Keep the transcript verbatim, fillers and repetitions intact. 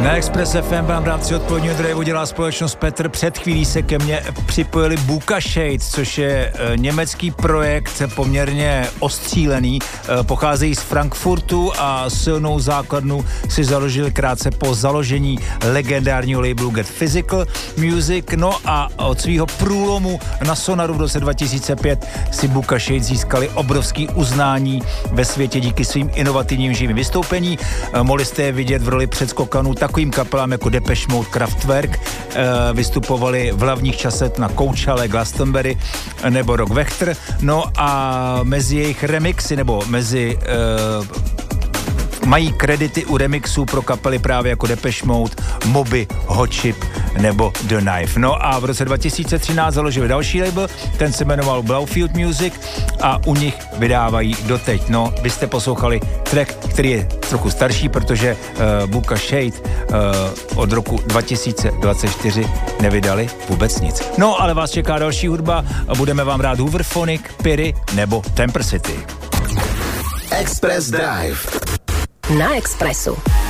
Na Express F M vám v rámci odpoledního drive dělá společnost Petr. Před chvílí se ke mně připojili Buka Shades, což je e, německý projekt, poměrně ostřílený. E, pocházejí z Frankfurtu a silnou základnu si založili krátce po založení legendárního labelu Get Physical Music. No a od svého průlomu na Sonaru v roce dva tisíce pět si Buka Shades získali obrovský uznání ve světě díky svým inovativním živým vystoupení. E, mohli jste je vidět v roli předskokanů takovým kapelám jako Depeche Mode, Kraftwerk, e, vystupovali v hlavních časech na Coachelle, Glastonbury nebo Rock Vector. No a mezi jejich remixy nebo mezi e, mají kredity u remixů pro kapely právě jako Depeche Mode, Moby, Hot Chip nebo The Knife. No a v roce dva tisíce třináct založili další label, ten se jmenoval Blaufield Music a u nich vydávají doteď. No, vy jste poslouchali track, který je trochu starší, protože uh, Buka Shade uh, od roku dva tisíce dvacet čtyři nevydali vůbec nic. No, ale vás čeká další hudba a budeme vám rád Hooverphonic, Piri nebo Temper City. Express Drive. Na Expressu.